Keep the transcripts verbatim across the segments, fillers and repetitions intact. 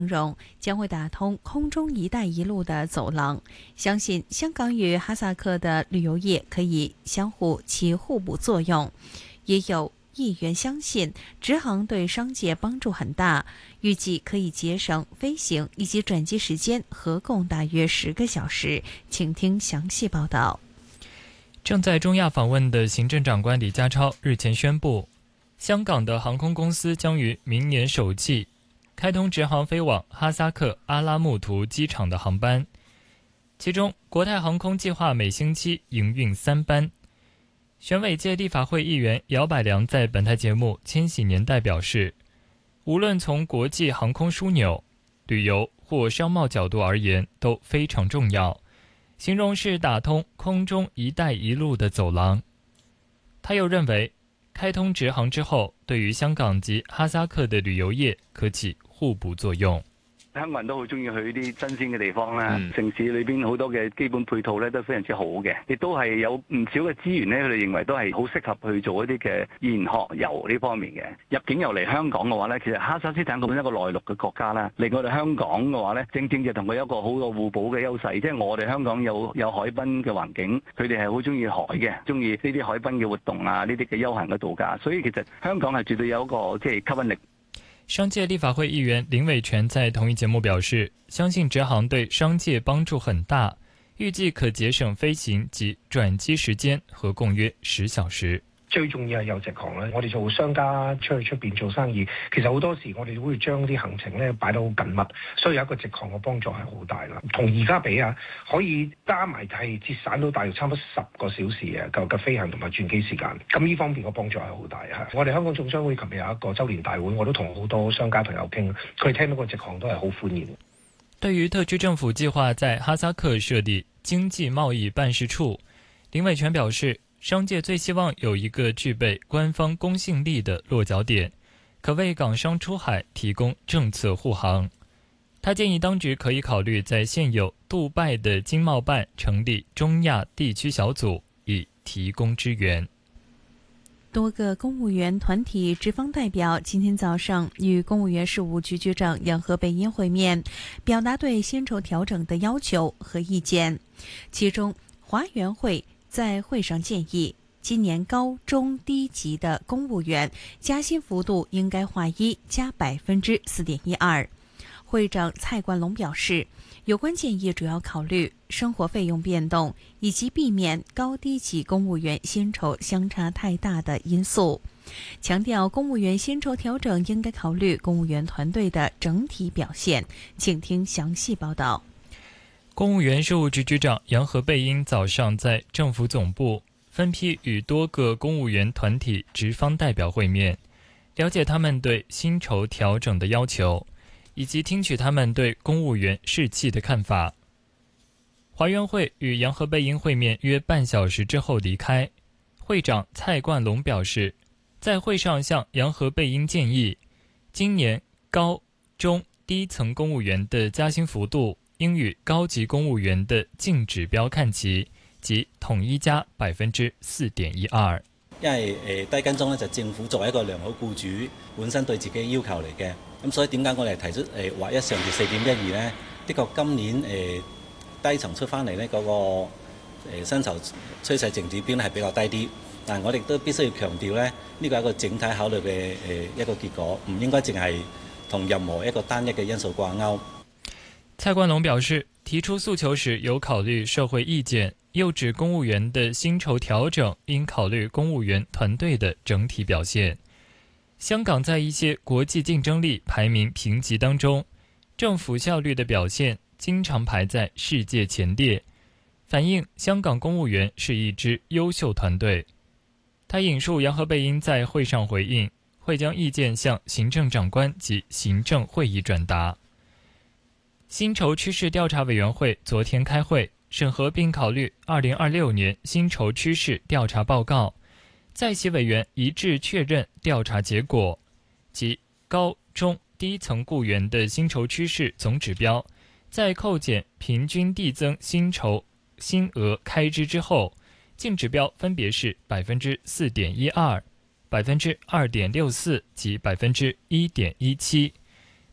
容将会打通空中一带一路的走廊，相信香港与哈萨克的旅游业可以相互起互补作用。也有议员相信直航对商界帮助很大，预计可以节省飞行以及转机时间合共大约十个小时。请听详细报道。 正在中亚访问的行政长官李家超日前宣布，香港的航空公司将于明年首季开通直航飞往哈萨克阿拉木图机场的航班，其中国泰航空计划每星期营运三班。选委界立法会议员姚百良在本台节目《千禧年代》表示，无论从国际航空枢纽、旅游或商贸角度而言都非常重要，形容是打通空中一带一路的走廊。他又认为，开通直航之后，对于香港及哈萨克的旅游业可起互補作用。 香港人都好中意去啲新鮮嘅地方啦，嗯、城市裏邊好多嘅基本配套咧都非常之好嘅，亦都係有唔少嘅資源咧，佢哋認為都係好適合去做一啲嘅研學遊呢方面嘅。入境遊嚟香港嘅話咧，其實哈薩斯坦咁一個內陸嘅國家啦，嚟我哋香港嘅話咧，正正就同佢有一個好嘅互補嘅優勢，即係我哋香港有有海濱嘅環境，佢哋係好中意海嘅，中意呢啲海濱嘅活動啊，呢啲嘅休閒嘅度假，所以其實香港係絕對有一個即係吸引力。 商界立法会议员林伟全在同一节目表示，相信直航对商界帮助很大，预计可节省飛行及轉機時間合共約十小時。 最重要係有直航咧，我哋做商家出去出邊做生意，其實好多時我哋都會將啲行程咧擺得好緊密，所以有一個直航嘅幫助係好大啦。同而家比啊，可以加埋係節省到大約差唔多十個小時嘅嘅飛行同埋轉機時間，咁呢方面嘅幫助係好大啊！我哋香港總商會琴日有一個週年大會，我都同好多商家朋友傾，佢哋聽到個直航都係好歡迎。 對於特區政府計劃在哈薩克設立經濟貿易辦事處，林偉全表示，商界最希望有一個具備官方公信力的落腳點，可為港商出海提供政策護航。他建議當局可以考慮在現有杜拜的經貿辦成立中亞地區小組，以提供支援。 多個公務員團體職方代表今天早上與公務員事務局局長楊何蓓茵會面，表達對薪酬調整的要求和意見。其中華員會在會上建議，今年高中低級的公務員加薪幅度應該劃一加百分之四點一二。會長蔡冠龍表示，有關建議主要考慮生活費用變動以及避免高低級公務員薪酬相差太大的因素，強調公務員薪酬調整應該考慮公務員團隊的整體表現。請聽詳細報道。 公務員事務局局長楊何蓓茵早上在政府總部分批與多個公務員團體職方代表會面，了解他們對薪酬調整的要求，以及聽取他們對公務員士氣的看法。華員會與楊何蓓茵會面約半小時之後離開。會長蔡冠龍表示，在會上向楊何蓓茵建議，今年高、中、低層公務員的加薪幅度應與高級公務員的淨指標看齊，即統一加百分之四點一二。 因為誒、呃、低跟中咧就政府作為一個良好僱主本身對自己要求嚟嘅，咁所以點解我哋提出誒劃、呃、一上調四點一二呢？的確今年誒、呃、低層出翻嚟呢嗰個誒薪酬趨勢淨指標咧係比較低啲，但係我哋都必須要強調咧，呢個係一個整體考慮嘅誒、呃、一個結果，唔應該淨係同任何一個單一嘅因素掛鈎。 蔡冠龍表示，提出訴求時有考慮社會意見，又指公務員的薪酬調整應考慮公務員團隊的整體表現。香港在一些國際競爭力排名評級當中，政府效率的表現經常排在世界前列，反映香港公務員是一支優秀團隊。他引述楊何蓓茵在會上回應，會將意見向行政長官及行政會議轉達。薪酬趨勢調查委員會昨天開會，審核並考慮二零二六年薪酬趨勢調查報告，在席委員一致確認調查結果，即高、中、低層僱員的薪酬趨勢總指標，在扣減平均遞增薪酬薪額開支之後，淨指標分別是百分之四點一二、百分之二點六四及百分之一點一七。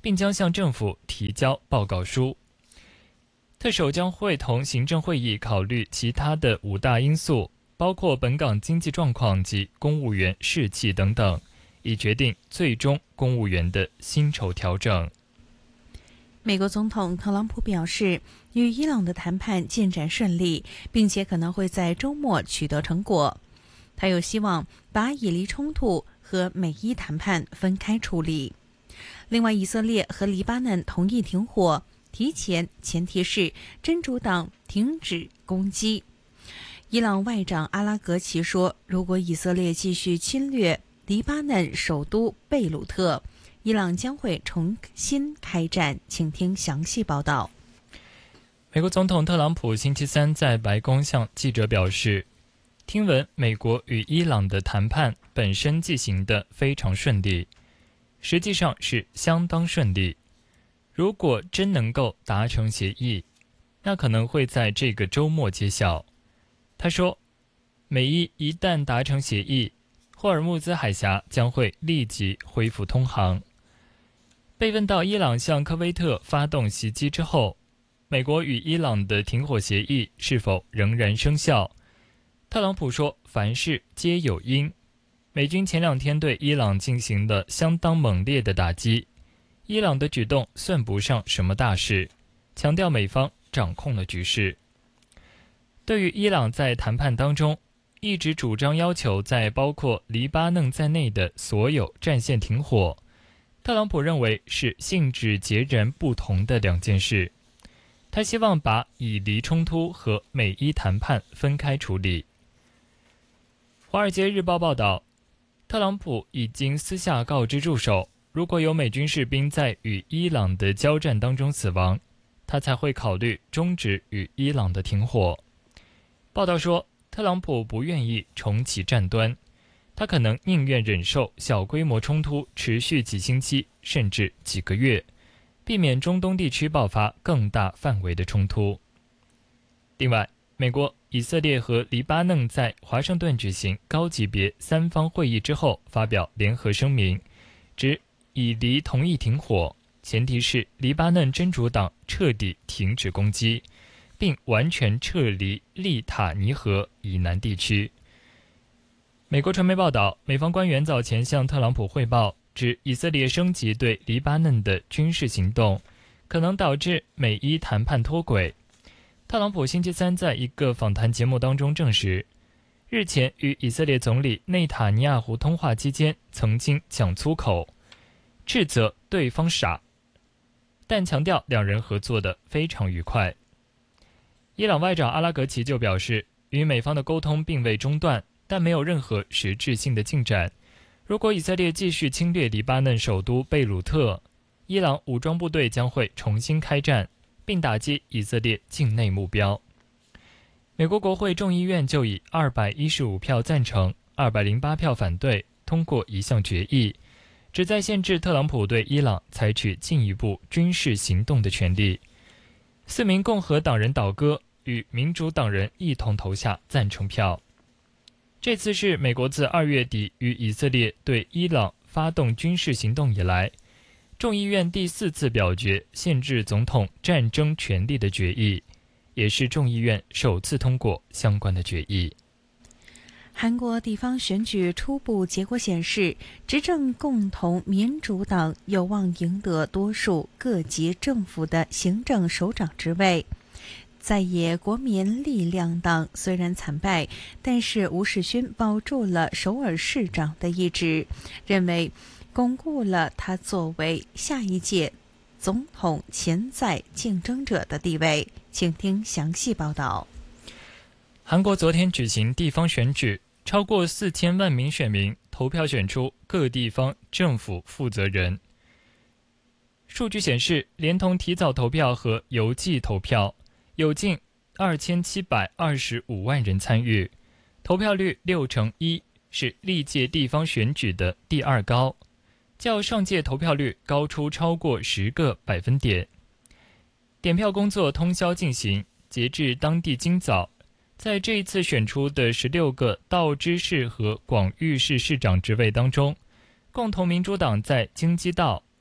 并将向政府提交报告书。特首将会同行政会议考虑其他的五大因素，包括本港经济状况及公务员士气等等，以决定最终公务员的薪酬调整。 美国总统特朗普表示，与伊朗的谈判进展顺利，并且可能会在周末取得成果。他又希望把以黎冲突和美伊谈判分开处理。另外，以色列和黎巴嫩同意停火，提前前提是真主党停止攻击。伊朗外长阿拉格齐说，如果以色列继续侵略黎巴嫩首都贝鲁特，伊朗将会重新开战。请听详细报道。 美国总统特朗普星期三在白宫向记者表示，听闻美国与伊朗的谈判本身进行得非常顺利，实际上是相当顺利。如果真能够达成协议，那可能会在这个周末揭晓。他说，美伊一旦达成协议，霍尔木兹海峡将会立即恢复通航。被问到伊朗向科威特发动袭击之后，美国与伊朗的停火协议是否仍然生效，特朗普说，凡事皆有因。美军前两天对伊朗进行了相当猛烈的打击，伊朗的举动算不上什么大事，强调美方掌控了局势。对于伊朗在谈判当中一直主张要求在包括黎巴嫩在内的所有战线停火，特朗普认为是性质截然不同的两件事。他希望把以黎冲突和美伊谈判分开处理。华尔街日报报道，特朗普已经私下告知助手，如果有美军士兵在与伊朗的交战当中死亡，他才会考虑终止与伊朗的停火。报道说，特朗普不愿意重启战端，他可能宁愿忍受小规模冲突持续几星期甚至几个月，避免中东地区爆发更大范围的冲突。另外，美国、以色列和黎巴嫩在华盛顿举行高级别三方会议之后发表联合声明，指以黎同意停火，前提是黎巴嫩真主党彻底停止攻击，并完全撤离利塔尼河以南地区。美国传媒报道，美方官员早前向特朗普汇报，指以色列升级对黎巴嫩的军事行动，可能导致美伊谈判脱轨。特朗普星期三在一个访谈节目当中证实，日前与以色列总理内塔尼亚胡通话期间曾经讲粗口，斥责对方傻，但强调两人合作得非常愉快。伊朗外长阿拉格齐就表示，与美方的沟通并未中断，但没有任何实质性的进展。如果以色列继续侵略黎巴嫩首都贝鲁特，伊朗武装部队将会重新开战，并打击以色列境内目标。美国国会众议院就以二百一十五票赞成、二百零八票反对通过一项决议，旨在限制特朗普对伊朗采取进一步军事行动的权利。四名共和党人倒戈，与民主党人一同投下赞成票。这次是美国自二月底与以色列对伊朗发动军事行动以来，众议院第四次表决限制总统战争权力的决议，也是众议院首次通过相关的决议。 韩国地方选举初步结果显示，执政共同民主党有望赢得多数各级政府的行政首长职位。在野国民力量党虽然惨败，但是吴世勋保住了首尔市长的一职，认为巩固了他作为下一届总统潜在竞争者的地位。请听详细报道。 韩国昨天举行地方选举，超过四千万名选民投票选出各地方政府负责人。数据显示，连同提早投票和邮寄投票，有近二千七百二十五万人参与，投票率六成一，是历届地方选举的第二高，较上届投票率高出超过十个百分点。点票工作通宵进行，截至当地今早，在这一次选出的十六个道知市和广域市市长职位当中，共同民主党在京畿道、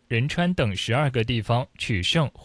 仁川等十二个地方取胜或